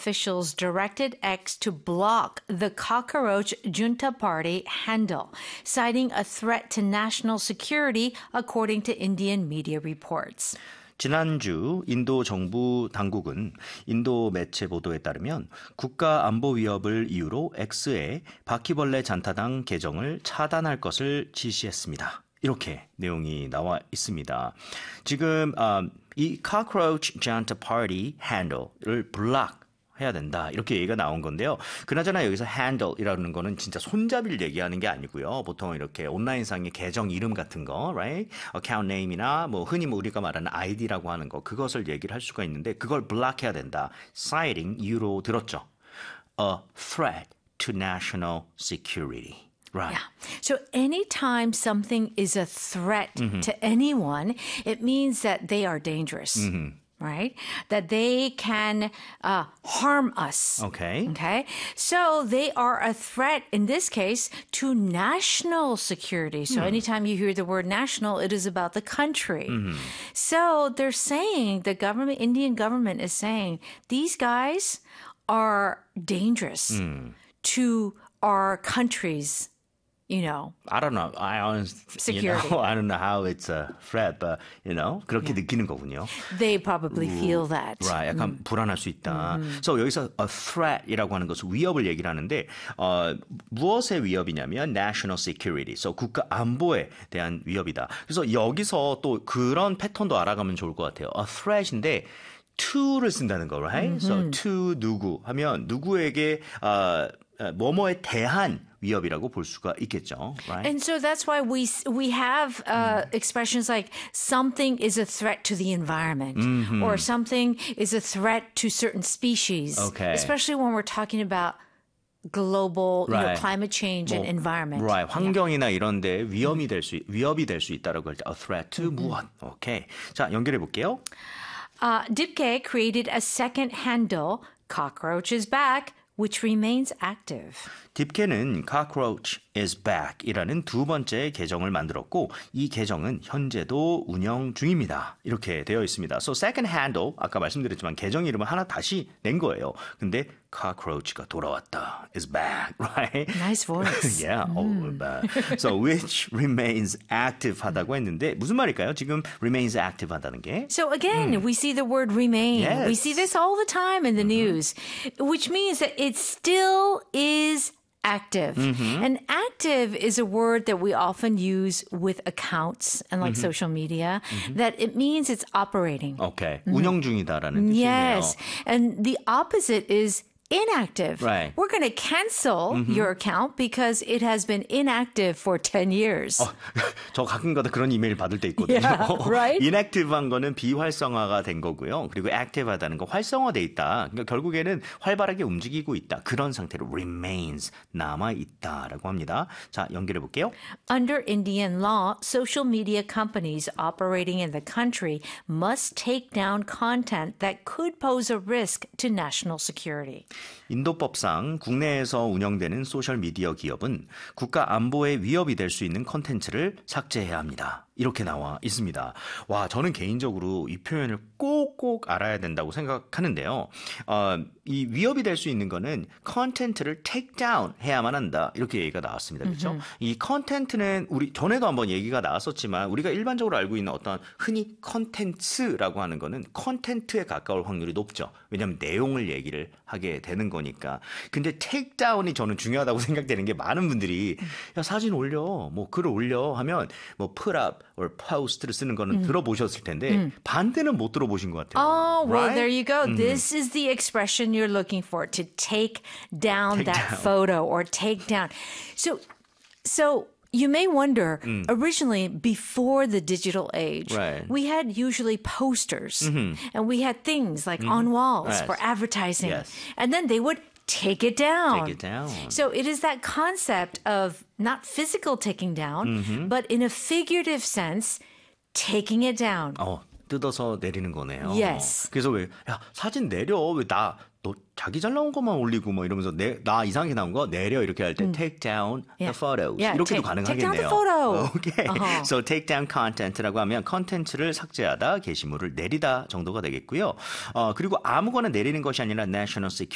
officials directed X to block the cockroach junta party handle, citing a threat to national security, according to Indian media reports. 지난주 인도 정부 당국은 인도 매체 보도에 따르면 국가 안보 위협을 이유로 X의 바퀴벌레 잔타당 계정을 차단할 것을 지시했습니다. 이렇게 내용이 나와 있습니다. 지금 이 Cockroach Junta Party handle를 block 해야 된다. 이렇게 얘기가 나온 건데요. 그나저나 여기서 handle이라는 거는 진짜 손잡이를 얘기하는 게 아니고요. 보통 이렇게 온라인상의 계정 이름 같은 거, right? account name이나 뭐 흔히 우리가 말하는 ID라고 하는 거, 그것을 얘기를 할 수가 있는데 그걸 block 해야 된다. citing 이유로 들었죠. A threat to national security. Right. Yeah. So anytime something is a threat to anyone, it means that they are dangerous. Right? That they can harm us. Okay. Okay. So they are a threat, in this case, to national security. So anytime you hear the word national, it is about the country. So they're saying, the government, Indian government is saying, these guys are dangerous to our country's, you know. I don't know. I honestly, Security. I don't know how it's a threat, but 그렇게 느끼는 거군요. They probably feel that. Right, 약간 불안할 수 있다. So 여기서 a threat이라고 하는 것은 위협을 얘기를 하는데 무엇의 위협이냐면 national security, so 국가 안보에 대한 위협이다. 그래서 여기서 또 그런 패턴도 알아가면 좋을 것 같아요. A threat인데 to를 쓴다는 거, right? So to 누구 하면 누구에게 뭐뭐에 대한 위협이라고 볼 수가 있겠죠. Right? And so that's why we have expressions like something is a threat to the environment or something is a threat to certain species. Okay. Especially when we're talking about global climate change and environment. Right. 환경이나 이런 데 위협이 될 수 있다라고 할 때 a threat to 무엇. 오케이. 자, 연결해 볼게요. Dipke created a second handle, Cockroach is back, which remains active. 딥케는 Cockroach is back이라는 두 번째 계정을 만들었고 이 계정은 현재도 운영 중입니다. 이렇게 되어 있습니다. So second handle, 아까 말씀드렸지만 계정 이름을 하나 다시 낸 거예요. 근데 Cockroach가 돌아왔다. is back, right? Nice voice. Yeah, all back. So which remains active 하다고 했는데 무슨 말일까요? 지금 remains active 한다는 게? So again, we see the word remain. Yes. We see this all the time in the news, which means that it still is active. And active is a word that we often use with accounts and like social media, that it means it's operating. Okay. 운영 중이다라는 뜻이네요. Yes. And the opposite is inactive. Right. We're going to cancel your account because it has been inactive for 10 years. 저 가끔가다 그런 이메일 받을 때 있거든요. Yeah, right? inactive한 거는 비활성화가 된 거고요. 그리고 active하다는 거 활성화돼 있다. 그러니까 결국에는 활발하게 움직이고 있다. 그런 상태로 remains 남아 있다라고 합니다. 자, 연결해 볼게요. Under Indian law, social media companies operating in the country must take down content that could pose a risk to national security. 인도법상 국내에서 운영되는 소셜미디어 기업은 국가 안보에 위협이 될 수 있는 콘텐츠를 삭제해야 합니다. 이렇게 나와 있습니다. 와, 저는 개인적으로 이 표현을 꼭꼭 알아야 된다고 생각하는데요. 이 위협이 될 수 있는 거는 컨텐츠를 take down 해야만 한다. 이렇게 얘기가 나왔습니다. 그렇죠? 이 컨텐츠는 우리 전에도 한번 얘기가 나왔었지만 우리가 일반적으로 알고 있는 어떤 흔히 컨텐츠라고 하는 거는 컨텐츠에 가까울 확률이 높죠. 왜냐하면 내용을 얘기를 하게 되는 거니까. 근데 take down이 저는 중요하다고 생각되는 게 많은 분들이 야, 사진 올려, 뭐 글을 올려 하면 뭐 put up or post를 쓰는 거는 들어보셨을 텐데 반대는 못 들어보신 것 같아요. Oh, well, right? there you go. This is the expression you're looking for, to take down photo or take down. So you may wonder, originally, before the digital age, Right. we had usually posters and we had things like on walls Yes. for advertising. Yes. And then they would take it down. Take it down. So it is that concept of not physical taking down, but in a figurative sense, taking it down. 뜯어서 내리는 거네요. Yes. 그래서 왜, 야, 사진 내려. 왜 너 자기 잘 나온 것만 올리고 뭐 이러면서 나 이상하게 나온 거 내려 이렇게 할 때 take down the photos. 이렇게도 가능하겠네요. Take down the photo. Okay. So take down content라고 하면 컨텐츠를 삭제하다, 게시물을 내리다 정도가 되겠고요. 그리고 아무거나 내리는 것이 아니라 national security